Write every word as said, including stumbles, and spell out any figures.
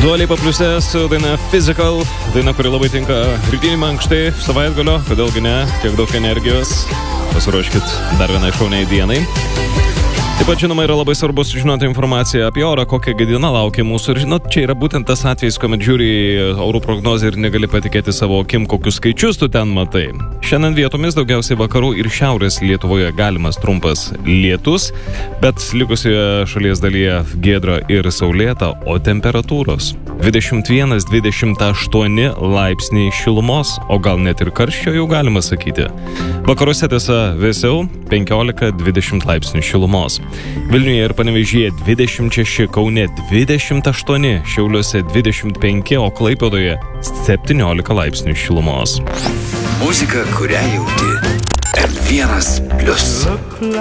Dua Lipa pliuse su daina Physical, daina, kuri labai tinka rytinį mankštai savaitgalio, kodėlgi ne, tiek daug energijos, pasiruoškit dar vienai šauniai dienai. Taip pat, žinoma, yra labai svarbu sužinoti informaciją apie orą, kokia diena laukia mūsų. Ir žinot, čia yra būtent tas atvejis, kuomet žiūri orų prognozę ir negali patikėti savo akim, kokius skaičius tu ten matai. Šiandien vietomis daugiausiai vakarų ir šiaurės Lietuvoje galimas trumpas lietus, bet likusioje šalies dalyje giedra ir saulėta, o temperatūros dvidešimt vienas dvidešimt aštuoni laipsniai šilumos, o gal net ir karščio jau galima sakyti. Vakaruose tiesa vėsiau penkiolika dvidešimt laipsnių šilumos. Vilniuje ir Panevėžyje dvidešimt šeši, Kaune dvidešimt aštuoni, Šiauliuose dvidešimt penki, o Klaipėdoje septyniolika laipsnių šilumos. Muzika, kurią jauti. M vienas plius.